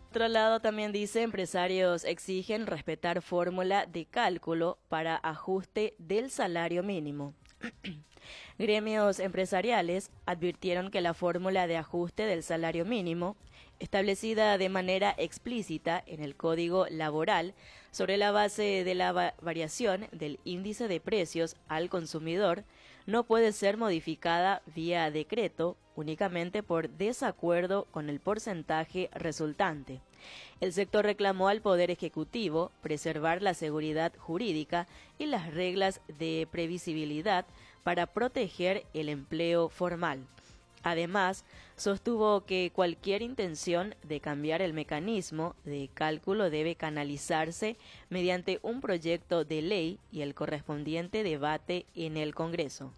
Por otro lado, también dice, empresarios exigen respetar fórmula de cálculo para ajuste del salario mínimo. Gremios empresariales advirtieron que la fórmula de ajuste del salario mínimo, establecida de manera explícita en el Código Laboral sobre la base de la variación del índice de precios al consumidor, no puede ser modificada vía decreto únicamente por desacuerdo con el porcentaje resultante. El sector reclamó al Poder Ejecutivo preservar la seguridad jurídica y las reglas de previsibilidad para proteger el empleo formal. Además, sostuvo que cualquier intención de cambiar el mecanismo de cálculo debe canalizarse mediante un proyecto de ley y el correspondiente debate en el Congreso.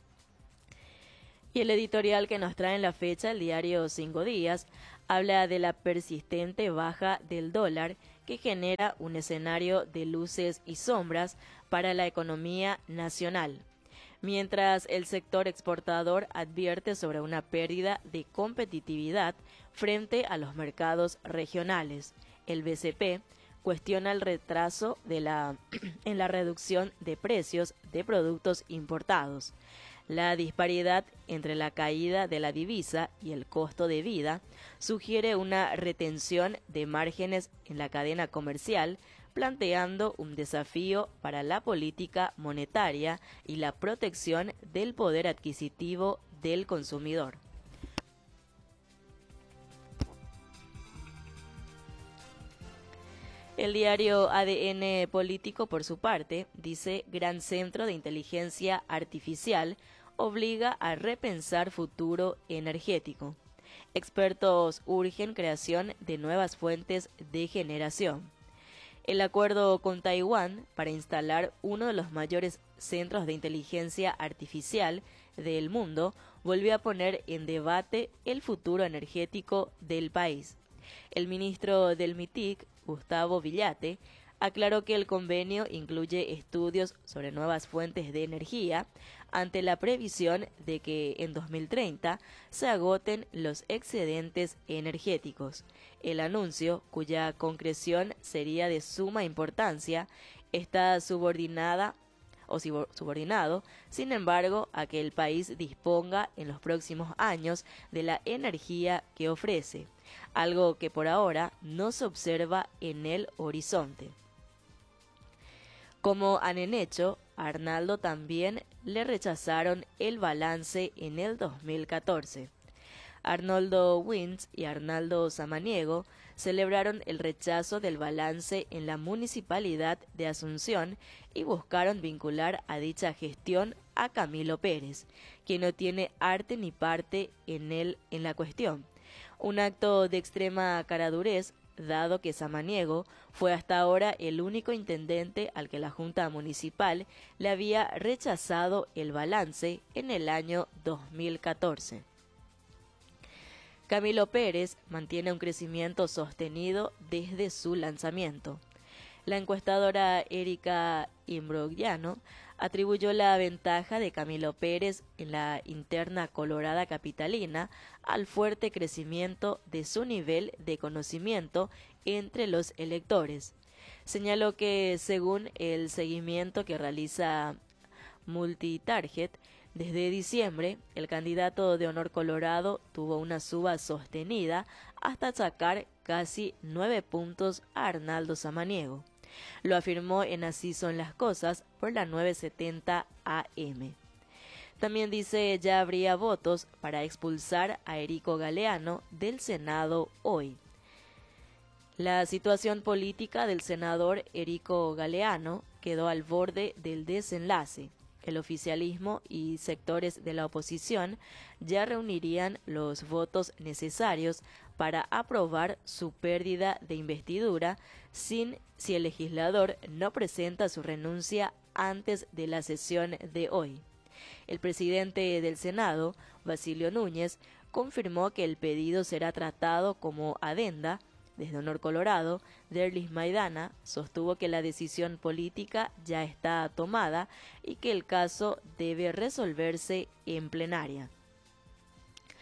Y el editorial que nos trae en la fecha, el diario Cinco Días, habla de la persistente baja del dólar que genera un escenario de luces y sombras para la economía nacional, mientras el sector exportador advierte sobre una pérdida de competitividad frente a los mercados regionales. El BCP cuestiona el retraso en la reducción de precios de productos importados. La disparidad entre la caída de la divisa y el costo de vida sugiere una retención de márgenes en la cadena comercial, planteando un desafío para la política monetaria y la protección del poder adquisitivo del consumidor. El diario ADN Político, por su parte, dice: Gran Centro de Inteligencia Artificial obliga a repensar futuro energético. Expertos urgen creación de nuevas fuentes de generación. El acuerdo con Taiwán para instalar uno de los mayores centros de inteligencia artificial del mundo volvió a poner en debate el futuro energético del país. El ministro del MITIC, Gustavo Villate, aclaró que el convenio incluye estudios sobre nuevas fuentes de energía ante la previsión de que en 2030 se agoten los excedentes energéticos. El anuncio, cuya concreción sería de suma importancia, está subordinado, sin embargo, a que el país disponga en los próximos años de la energía que ofrece, algo que por ahora no se observa en el horizonte. Como han hecho, a Arnaldo también le rechazaron el balance en el 2014. Arnoldo Wintz y Arnaldo Samaniego celebraron el rechazo del balance en la Municipalidad de Asunción y buscaron vincular a dicha gestión a Camilo Pérez, quien no tiene arte ni parte en la cuestión. Un acto de extrema caradurez, dado que Samaniego fue hasta ahora el único intendente al que la Junta Municipal le había rechazado el balance en el año 2014. Camilo Pérez mantiene un crecimiento sostenido desde su lanzamiento. La encuestadora Erika Imbroggiano atribuyó la ventaja de Camilo Pérez en la interna colorada capitalina al fuerte crecimiento de su nivel de conocimiento entre los electores. Señaló que, según el seguimiento que realiza Multitarget, desde diciembre, el candidato de Honor Colorado tuvo una suba sostenida hasta sacar casi 9 puntos a Arnaldo Samaniego. Lo afirmó en Así son las cosas por la 970 AM. También dice: ya habría votos para expulsar a Erico Galeano del Senado hoy. La situación política del senador Erico Galeano quedó al borde del desenlace. El oficialismo y sectores de la oposición ya reunirían los votos necesarios para aprobar su pérdida de investidura si el legislador no presenta su renuncia antes de la sesión de hoy. El presidente del Senado, Basilio Núñez, confirmó que el pedido será tratado como adenda. Desde Honor Colorado, Derlis Maidana sostuvo que la decisión política ya está tomada y que el caso debe resolverse en plenaria.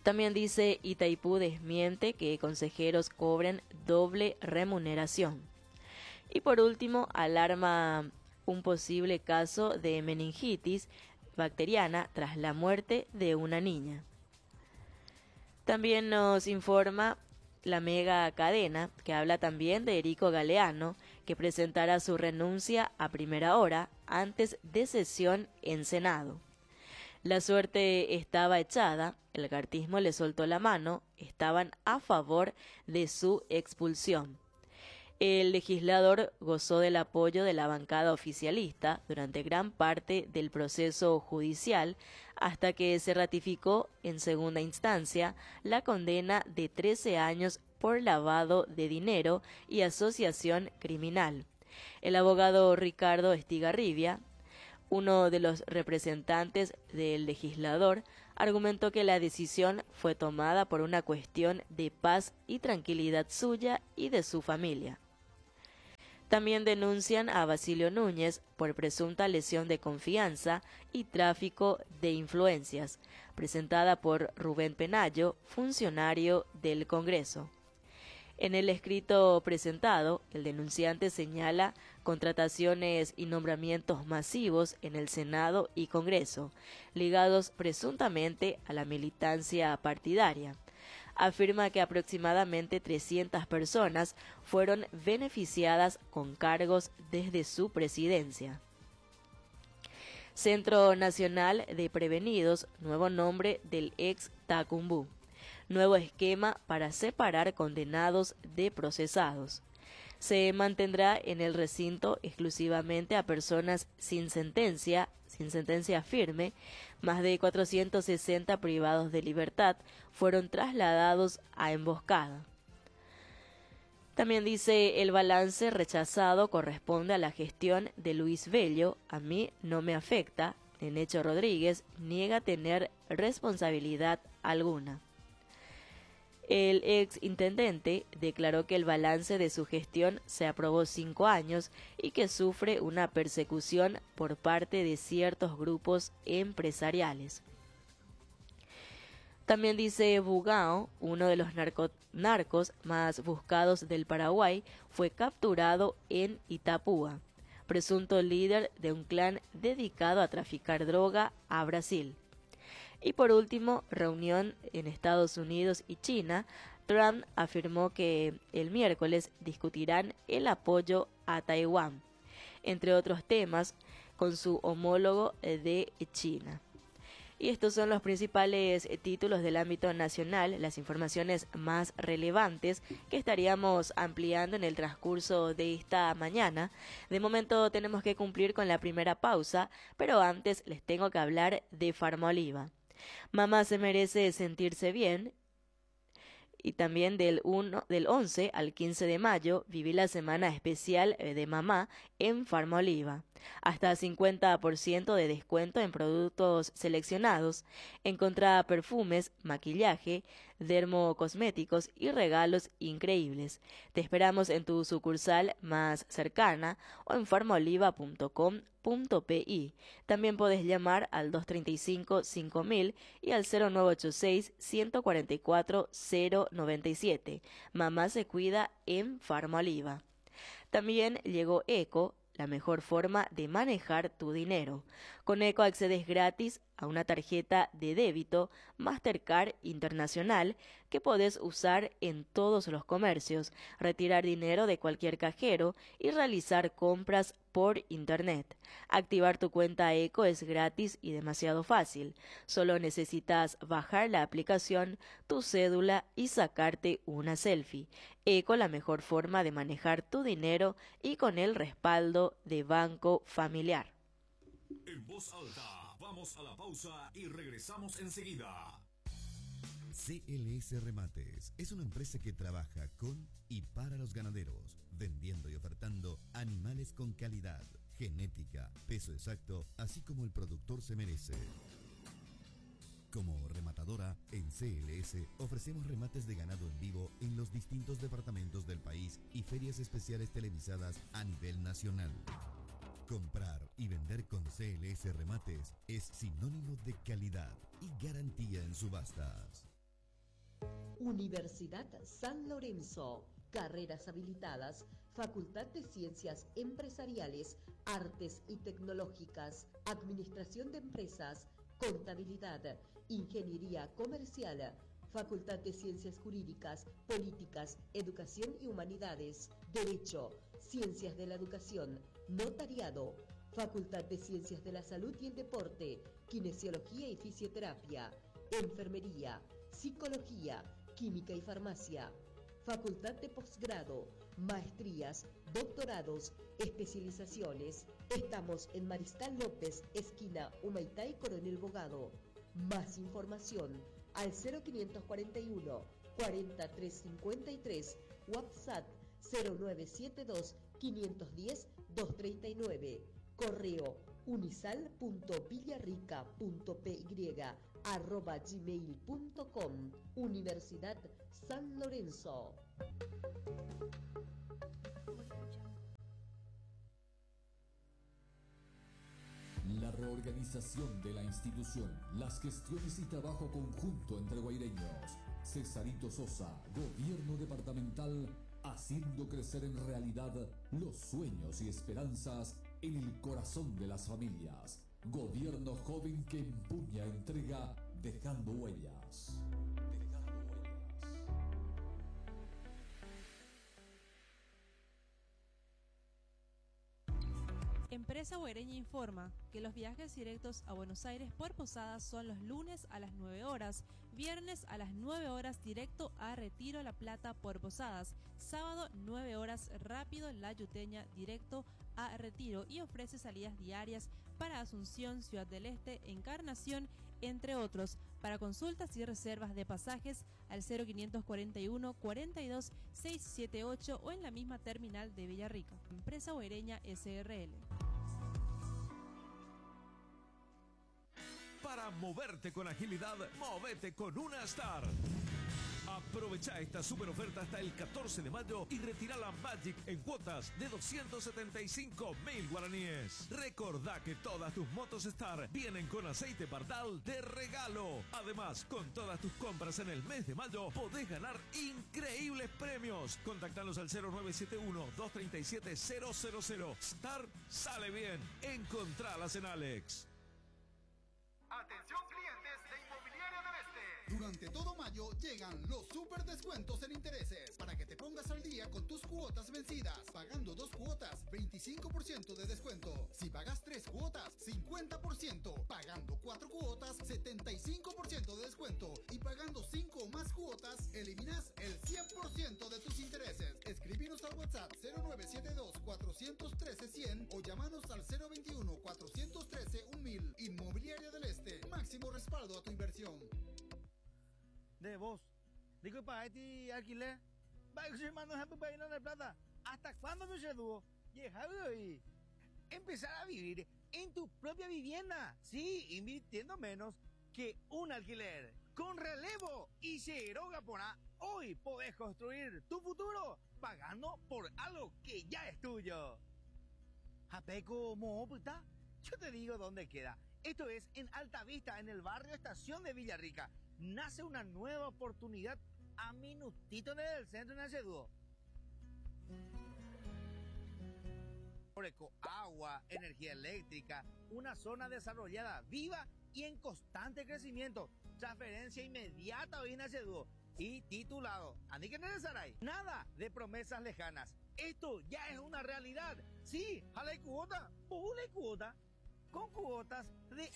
También dice Itaipú desmiente que consejeros cobren doble remuneración. Y por último, alarma un posible caso de meningitis bacteriana tras la muerte de una niña. También nos informa la mega cadena, que habla también de Erico Galeano, que presentará su renuncia a primera hora antes de sesión en Senado. La suerte estaba echada, el cartismo le soltó la mano, estaban a favor de su expulsión. El legislador gozó del apoyo de la bancada oficialista durante gran parte del proceso judicial hasta que se ratificó en segunda instancia la condena de 13 años por lavado de dinero y asociación criminal. El abogado Ricardo Estigarribia, uno de los representantes del legislador, argumentó que la decisión fue tomada por una cuestión de paz y tranquilidad suya y de su familia. También denuncian a Basilio Núñez por presunta lesión de confianza y tráfico de influencias, presentada por Rubén Penayo, funcionario del Congreso. En el escrito presentado, el denunciante señala contrataciones y nombramientos masivos en el Senado y Congreso, ligados presuntamente a la militancia partidaria. Afirma que aproximadamente 300 personas fueron beneficiadas con cargos desde su presidencia. Centro Nacional de Prevenidos, nuevo nombre del ex Tacumbú. Nuevo esquema para separar condenados de procesados. Se mantendrá en el recinto exclusivamente a personas sin sentencia firme. Más de 460 privados de libertad fueron trasladados a emboscada. También dice, el balance rechazado corresponde a la gestión de Luis Bello, a mí no me afecta. Nenecho Rodríguez niega tener responsabilidad alguna. El ex intendente declaró que el balance de su gestión se aprobó 5 años y que sufre una persecución por parte de ciertos grupos empresariales. También dice Bugao, uno de los narcos más buscados del Paraguay, fue capturado en Itapúa, presunto líder de un clan dedicado a traficar droga a Brasil. Y por último, reunión en Estados Unidos y China. Trump afirmó que el miércoles discutirán el apoyo a Taiwán, entre otros temas, con su homólogo de China. Y estos son los principales títulos del ámbito nacional, las informaciones más relevantes que estaríamos ampliando en el transcurso de esta mañana. De momento tenemos que cumplir con la primera pausa, pero antes les tengo que hablar de Farmaoliva. Mamá se merece sentirse bien. Y también del 11 al 15 de mayo viví la semana especial de mamá en Farmaoliva. Hasta 50% de descuento en productos seleccionados. Encontrá perfumes, maquillaje, dermocosméticos y regalos increíbles. Te esperamos en tu sucursal más cercana o en farmaoliva.com.pi. También podés llamar al 235-5000 y al 0986-144-097. Mamá se cuida en Farmaoliva. También llegó Eco, la mejor forma de manejar tu dinero. Con Eco accedes gratis a una tarjeta de débito Mastercard Internacional que podés usar en todos los comercios, retirar dinero de cualquier cajero y realizar compras por internet. Activar tu cuenta Eco es gratis y demasiado fácil. Solo necesitas bajar la aplicación, tu cédula y sacarte una selfie. Eco, la mejor forma de manejar tu dinero y con el respaldo de Banco Familiar. En voz alta, vamos a la pausa y regresamos enseguida. CLS Remates es una empresa que trabaja con y para los ganaderos, vendiendo y ofertando animales con calidad, genética, peso exacto, así como el productor se merece. Como rematadora, en CLS ofrecemos remates de ganado en vivo en los distintos departamentos del país y ferias especiales televisadas a nivel nacional. Comprar y vender con CLS Remates es sinónimo de calidad y garantía en subastas. Universidad San Lorenzo. Carreras habilitadas. Facultad de Ciencias Empresariales, Artes y Tecnológicas, Administración de Empresas, Contabilidad, Ingeniería Comercial, Facultad de Ciencias Jurídicas, Políticas, Educación y Humanidades, Derecho, Ciencias de la Educación, Notariado, Facultad de Ciencias de la Salud y el Deporte, Kinesiología y Fisioterapia, Enfermería, Psicología, Química y Farmacia, Facultad de Posgrado, Maestrías, Doctorados, Especializaciones. Estamos en Mariscal López, esquina Humaitá y Coronel Bogado. Más información al 0541 4353, WhatsApp 0972 510 239, correo unisal.villarrica.py@gmail.com. Universidad San Lorenzo. La reorganización de la institución, las gestiones y trabajo conjunto entre guaireños. Cesarito Sosa, Gobierno Departamental, haciendo crecer en realidad los sueños y esperanzas en el corazón de las familias. Gobierno joven que empuña, entrega, dejando huellas. Empresa Guaireña informa que los viajes directos a Buenos Aires por Posadas son los lunes a las 9 horas, viernes a las 9 horas directo a Retiro La Plata por Posadas, sábado 9 horas rápido La Yuteña directo a Retiro y ofrece salidas diarias para Asunción, Ciudad del Este, Encarnación, entre otros. Para consultas y reservas de pasajes al 0541 42 678 o en la misma terminal de Villarrica. Empresa Guaireña SRL. Para moverte con agilidad, movete con una Star. Aprovecha esta super oferta hasta el 14 de mayo y retira la Magic en cuotas de 275.000 guaraníes. Recordá que todas tus motos Star vienen con aceite Pardal de regalo. Además, con todas tus compras en el mes de mayo, podés ganar increíbles premios. Contactanos al 0971-237-000. Star sale bien. Encontralas en Alex. Atención clientes de Inmobiliaria del Este. Durante todo mayo llegan los super descuentos en intereses para que te pongas al día con tus cuotas vencidas. Pagando 2 cuotas, 25% de descuento. Si pagas 3 cuotas, 50%. Pagando 4 cuotas, 75% de descuento. Y pagando 5 o más cuotas, eliminas el 100% de tus intereses. Escribinos al WhatsApp 0972 413 100 o llamanos al 021 413 1000. Inmobiliaria del Este. Máximo respaldo a tu inversión. De vos. Digo, para este alquiler. Va, hermano, para ir a La Plata. ¿Hasta cuándo me sedujo? Y empezar a vivir en tu propia vivienda. Sí, invirtiendo menos que un alquiler. Con Relevo y Cero Gapona, hoy podés construir tu futuro pagando por algo que ya es tuyo. Japeco, puta. Yo te digo dónde queda. Esto es en Altavista, en el barrio Estación de Villarrica. Nace una nueva oportunidad a minutito del centro de Naceduo. Agua, energía eléctrica, una zona desarrollada, viva y en constante crecimiento. Transferencia inmediata hoy en Naceduo. Y titulado, ¿Ani que Saray? Nada de promesas lejanas. Esto ya es una realidad. Sí, jale cuota, pule cuota. Con cuotas de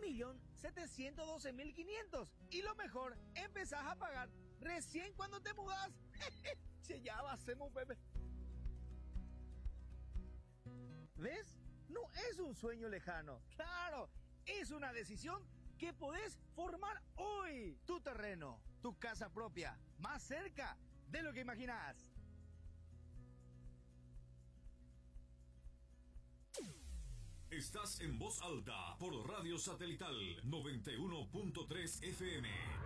1.712.500. Y lo mejor, empezás a pagar recién cuando te mudás. Che, ya hacemos, bebé. ¿Ves? No es un sueño lejano. Claro, es una decisión que podés formar hoy. Tu terreno, tu casa propia, más cerca de lo que imaginás. Estás en voz alta por Radio Satelital 91.3 FM.